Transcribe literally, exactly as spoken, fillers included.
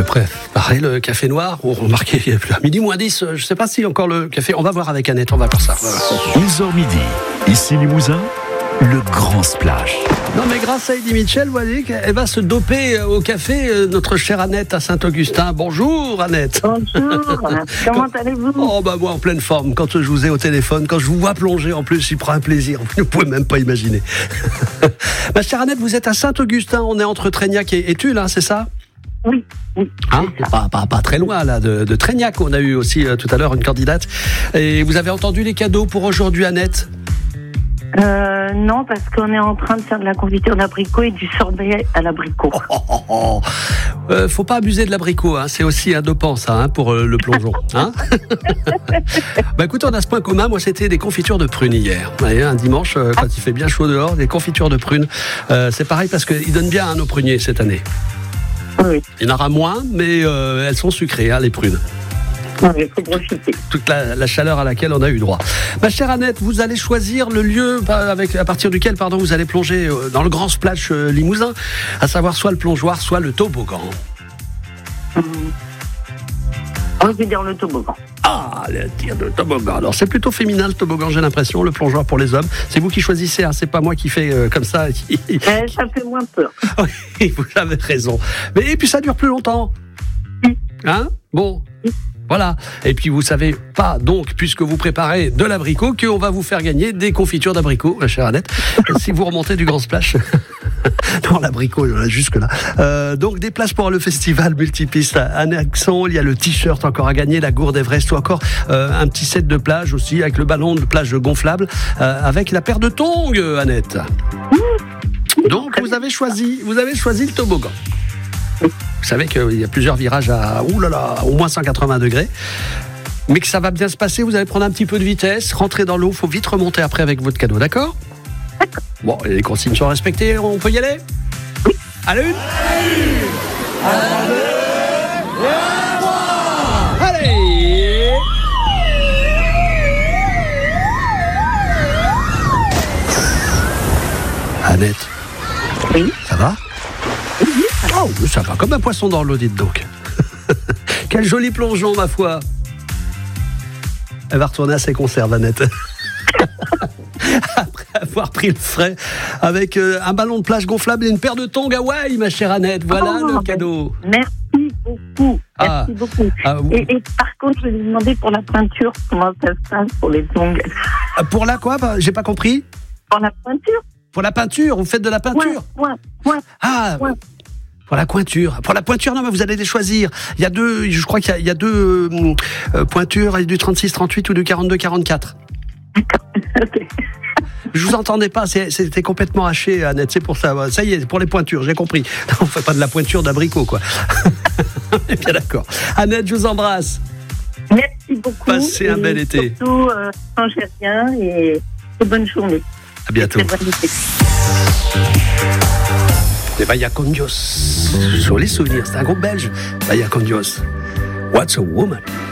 Après, pareil, le café noir, on remarquait à midi moins dix, je ne sais pas si encore le café, on va voir avec Annette, on va voir ça. onze heures midi, ici Limousin, le grand splash. Non mais grâce à Eddie Mitchell, vous voyez qu'elle va se doper au café, notre chère Annette à Saint-Augustin. Bonjour Annette. Bonjour, comment allez-vous? Oh bah moi en pleine forme, quand je vous ai au téléphone, quand je vous vois plonger en plus, j'y prends un plaisir, vous ne pouvez même pas imaginer. Ma chère Annette, vous êtes à Saint-Augustin, on est entre Trégnac et, et Tulle, hein, c'est ça? Oui, oui. Hein, pas, pas, pas très loin là de, de Trégnac, on a eu aussi euh, tout à l'heure une candidate. Et vous avez entendu les cadeaux pour aujourd'hui Annette? Euh, non, parce qu'on est en train de faire de la confiture d'abricot et du sorbet à l'abricot. Oh, oh, oh. Euh, faut pas abuser de l'abricot, hein. C'est aussi un dopant ça, hein, pour euh, le plongeon. Hein. Bah écoutez, on a ce point commun. Moi, c'était des confitures de prunes hier. Vous voyez, un dimanche, euh, quand il fait bien chaud dehors, des confitures de prunes. Euh, c'est pareil parce qu'ils donnent bien à nos pruniers cette année. Oui. Il y en aura moins, mais euh, elles sont sucrées, hein, les prunes. Il faut profiter. Toute la, la chaleur à laquelle on a eu droit. Ma chère Annette, vous allez choisir le lieu avec, à partir duquel pardon, vous allez plonger dans le grand splash Limousin, à savoir soit le plongeoir, soit le toboggan. Mmh. On va dire le toboggan. Ah, le tir de toboggan. Alors, c'est plutôt féminin le toboggan, j'ai l'impression, le plongeoir pour les hommes. C'est vous qui choisissez, hein, c'est pas moi qui fais euh, comme ça. Eh, ça fait moins peur. Oui, vous avez raison. Mais, et puis ça dure plus longtemps. Hein? Bon. Voilà. Et puis vous savez pas, donc, puisque vous préparez de l'abricot, qu'on va vous faire gagner des confitures d'abricot, ma chère Annette, si vous remontez du grand splash. Non, l'abricot, il y en a jusque-là. Euh, donc, des places pour le festival multipiste à Naxon. Il y a le t-shirt encore à gagner, la gourde Everest, ou encore euh, un petit set de plage aussi, avec le ballon de plage gonflable, euh, avec la paire de tongs, Annette. Donc, vous avez choisi, vous avez choisi le toboggan. Vous savez qu'il y a plusieurs virages à oulala, au moins cent quatre-vingts degrés. Mais que ça va bien se passer, vous allez prendre un petit peu de vitesse, rentrer dans l'eau, il faut vite remonter après avec votre cadeau, d'accord? D'accord. Bon, les consignes sont respectées, on peut y aller? Oui. À la une, à la deux, et à la trois. Allez! Annette. Oui. Ça va? Oh, ça va comme un poisson dans l'eau, dites donc. Quel joli plongeon, ma foi. Elle va retourner à ses conserves, Annette. Après avoir pris le frais avec euh, un ballon de plage gonflable et une paire de tongs Hawaï, ma chère Annette. Voilà oh, le cadeau. Merci beaucoup. Ah, merci beaucoup. Ah, vous... et, et par contre, je vais vous demander pour la peinture, comment ça se passe pour les tongs? Pour la quoi? J'ai pas compris. Pour la peinture. Pour la peinture, vous faites de la peinture? Ouais, ouais, ouais. Ah, ouais. Pour la pointure. Pour la pointure, non, mais vous allez les choisir. Il y a deux, je crois qu'il y a, il y a deux euh, pointures, du trente-six trente-huit ou du quarante-deux quarante-quatre. Okay. Je vous entendais pas, c'était complètement haché, Annette, c'est pour ça. Ça y est, pour les pointures, j'ai compris. On fait pas de la pointure d'abricot, quoi. On est bien d'accord. Annette, je vous embrasse. Merci beaucoup. Passez un bel été. Surtout, euh, changez rien et bonne journée. À bientôt. Les Vaya Con Dios. Sur les souvenirs, c'est un groupe belge. Vaya Con Dios. What's a woman?